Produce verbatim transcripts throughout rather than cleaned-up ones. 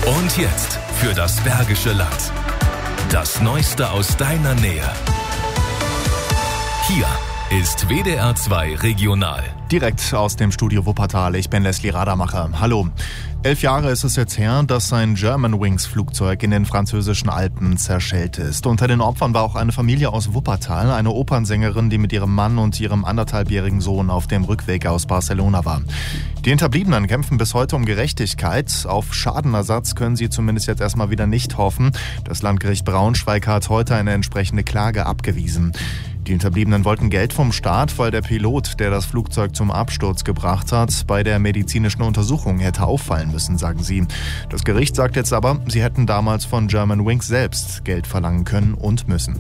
Und jetzt für das Bergische Land. Das Neueste aus deiner Nähe. Hier ist W D R zwei Regional. Direkt aus dem Studio Wuppertal. Ich bin Leslie Radermacher. Hallo. Elf Jahre ist es jetzt her, dass ein Germanwings-Flugzeug in den französischen Alpen zerschellt ist. Unter den Opfern war auch eine Familie aus Wuppertal, eine Opernsängerin, die mit ihrem Mann und ihrem anderthalbjährigen Sohn auf dem Rückweg aus Barcelona war. Die Hinterbliebenen kämpfen bis heute um Gerechtigkeit. Auf Schadenersatz können sie zumindest jetzt erstmal wieder nicht hoffen. Das Landgericht Braunschweig hat heute eine entsprechende Klage abgewiesen. Die Hinterbliebenen wollten Geld vom Staat, weil der Pilot, der das Flugzeug zum Absturz gebracht hat, bei der medizinischen Untersuchung hätte auffallen müssen, sagen sie. Das Gericht sagt jetzt aber, sie hätten damals von Germanwings selbst Geld verlangen können und müssen.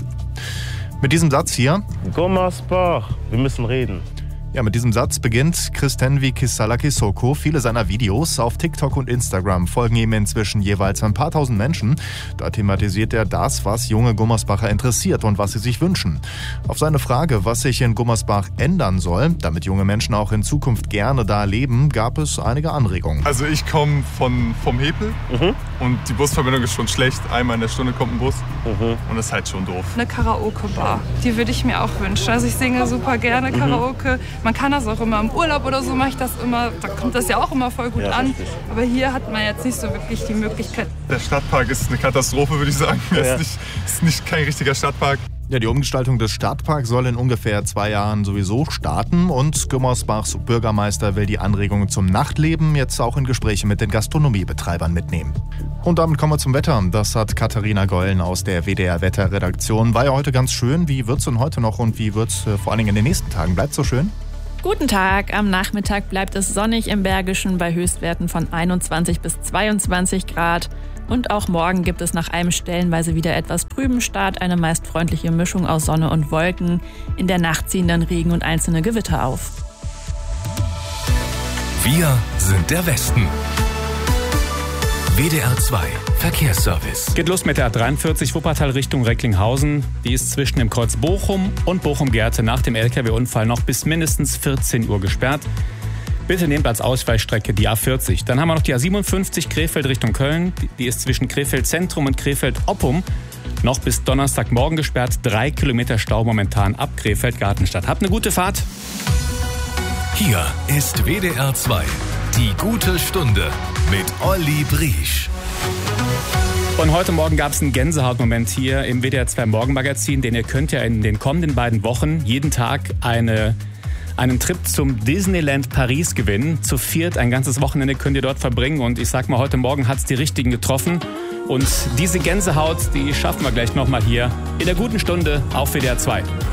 Mit diesem Satz hier... Gummersbach, wir müssen reden. Ja, mit diesem Satz beginnt Kristenvi Kisala-Kisoko. Viele seiner Videos auf TikTok und Instagram folgen ihm inzwischen jeweils ein paar tausend Menschen. Da thematisiert er das, was junge Gummersbacher interessiert und was sie sich wünschen. Auf seine Frage, was sich in Gummersbach ändern soll, damit junge Menschen auch in Zukunft gerne da leben, gab es einige Anregungen. Also ich komme von vom Hepel mhm. und die Busverbindung ist schon schlecht. Einmal in der Stunde kommt ein Bus mhm. und das ist halt schon doof. Eine Karaoke-Bar, die würde ich mir auch wünschen. Also ich singe super gerne Karaoke. Mhm. Man kann das auch immer im Urlaub oder so, mache ich das immer, da kommt das ja auch immer voll gut ja, an. Richtig. Aber hier hat man jetzt nicht so wirklich die Möglichkeit. Der Stadtpark ist eine Katastrophe, würde ich sagen. Ja. Es ist nicht, ist nicht kein richtiger Stadtpark. Ja, die Umgestaltung des Stadtparks soll in ungefähr zwei Jahren sowieso starten und Gummersbachs Bürgermeister will die Anregungen zum Nachtleben jetzt auch in Gespräche mit den Gastronomiebetreibern mitnehmen. Und damit kommen wir zum Wetter. Das hat Katharina Gollen aus der W D R-Wetterredaktion. War ja heute ganz schön. Wie wird's denn heute noch und wie wird's äh, vor allen Dingen in den nächsten Tagen? Bleibt so schön? Guten Tag, am Nachmittag bleibt es sonnig im Bergischen bei Höchstwerten von einundzwanzig bis zweiundzwanzig Grad. Und auch morgen gibt es nach einem stellenweise wieder etwas trüben Start eine meist freundliche Mischung aus Sonne und Wolken. In der Nacht ziehen dann Regen und einzelne Gewitter auf. Wir sind der Westen. W D R zwei Verkehrsservice. Geht los mit der A dreiundvierzig Wuppertal Richtung Recklinghausen. Die ist zwischen dem Kreuz Bochum und Bochum-Gerte nach dem L K W-Unfall noch bis mindestens vierzehn Uhr gesperrt. Bitte nehmt als Ausweichstrecke die A vierzig. Dann haben wir noch die A siebenundfünfzig Krefeld Richtung Köln. Die ist zwischen Krefeld Zentrum und Krefeld Oppum noch bis Donnerstagmorgen gesperrt. Drei Kilometer Stau momentan ab Krefeld Gartenstadt. Habt eine gute Fahrt. Hier ist W D R zwei. Die gute Stunde mit Olli Briesch. Und heute Morgen gab es einen Gänsehautmoment hier im W D R zwei Morgenmagazin, denn ihr könnt ja in den kommenden beiden Wochen jeden Tag eine, einen Trip zum Disneyland Paris gewinnen. Zu viert, ein ganzes Wochenende könnt ihr dort verbringen und ich sag mal, heute Morgen hat es die Richtigen getroffen. Und diese Gänsehaut, die schaffen wir gleich nochmal hier in der guten Stunde auf W D R zwei.